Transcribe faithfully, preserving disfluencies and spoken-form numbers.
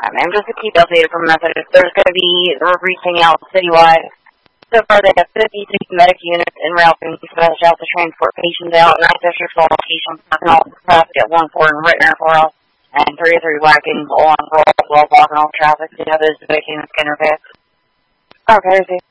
Um, and just to keep updated from Methodist, there's going to be, we're reaching out citywide. So far, they have fifty-six medic units en route and special out to transport patients out, nine district locations, all capacity at one four in Rittner for us, and thirty-three wagons all on roll, while blocking all traffic to the others, the units can interface. Okay, see.